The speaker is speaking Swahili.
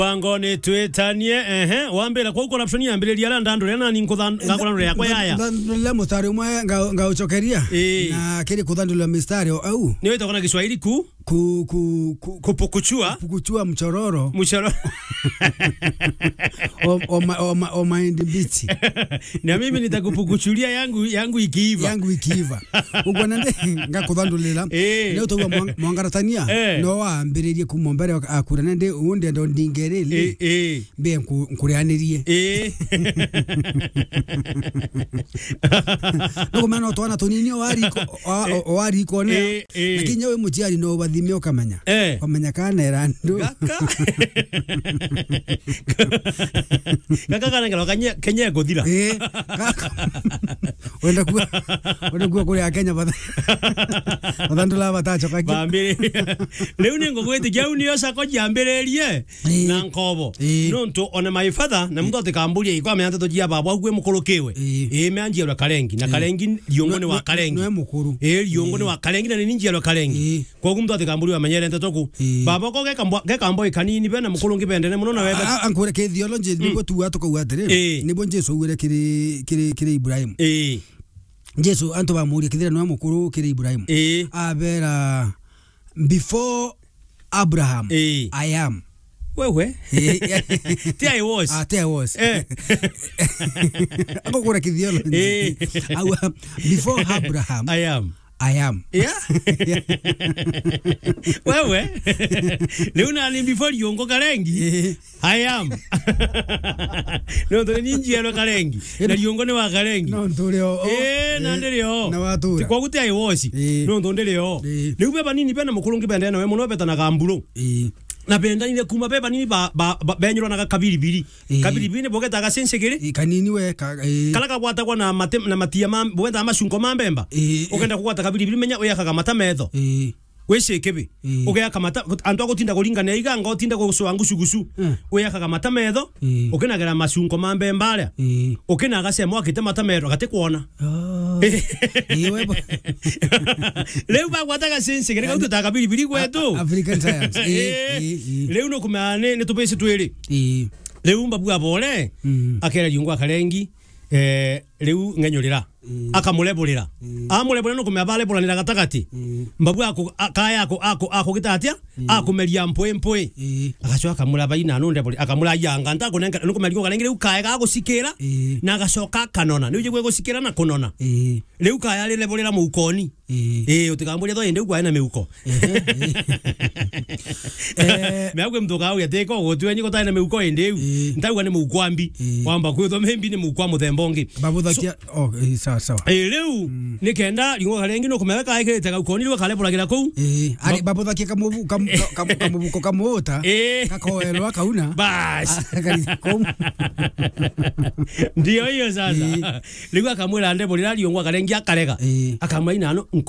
Pangone twetanie wambera kwa uko option ya mbere ria ndando rena ni ngakora yakwa yaya ndandula mustari umwe ngauchokeria na kile kudhandula mistari au ni weta kuna Kiswahili kupukuchua mchororo o mind beat na mimi nitakupukuchulia yangu ikiiva uko nande ngakudhandulira leo to mwangaratania no waambiririe kumombere akura nande unde ndo ndingerele be nkurianirie no mano twana tonini wari ko ne lakini wewe mutiari no wathime ukamenya kamenya kana erandu kaka kana ngalo Kenya gothira wenda kuwa kule Kenya batandula batacho kaki bambere leo ningo gwete gyau niyo sako jambererie na nkobo nonto ona my father na mtu atekambulia ikwa meanza tojia baba gwe mukorokewe meanjia lwa kalengi na kalengi liongone wa kalengi no mukuru liongone wa kalengi na ninjia lwa kalengi kwa mtu atekambulia manyere ntotoku baba ko gekambo ikanini bena mukolongi bendene muno na webe ankore ke theology nibo tu atoka uatere nibo Jesu wire kiri Ibrahim Jesu anto ba muri kithira no mukuru kiri Ibrahim abera before Abraham I am wewe there I was ako kora theology before Abraham I am yeah wewe leuna ni before yongo kalengi I am no ndo ninji yalo kalengi na yongo ne wa kalengi no ndo leo na ndeleo na watu kwa kuti I was no ndo ndeleo leubeba nini pena mukulungi benda na we muno beta na kambulo na benda ni kuma beba nini benyiro na kabiribiri kabiribiri bogeta ga sensekere kanini we kala ka bwata kwa na matem na matia bogeta amashunko mambemba ogenda kukwata kabiribiri menya oyaka mata metho weshekebe ogea kamata antu agotinda kuringana iganga otinda guswangu shugusu oyaka mata metho okenagera mashunko mambemba aria okena gasemo akite mata metho gate kuona leo ba gwataga sense gereka ututaka bilibili kwetu African science leo no kumane ne tupese twele leo mbabu abole akera yungwa kalengi leo nganyolera akamulebolera amulebolera no kumabale bolanira gatagati mbabu ako kaya ako gitatia akumeria mpwe agacoka akamulaba ina nonde boli akamula yanga ntako no kumeria kalengire ukaya gagusikira na agacoka kanona ni uje gusikira na kunona leo kaya lebolera mu ukoni utikambulia tho ende ukwa na meuko meagwe mtoka au yateko gotwenyi gotana na meuko ende ntagwa ni mukwambi kwamba kwitho membi ni mukwa muthembongi babu thakia sawa leo nikenda lingo kalengi no kumeka aikete ukoni ro kale bolagira kou ari babu thakia kamubuko kamuota kakoelwa kauna bas ndio hiyo sasa leo akamwela ande bolira lingo kalengi akarega akamwa inano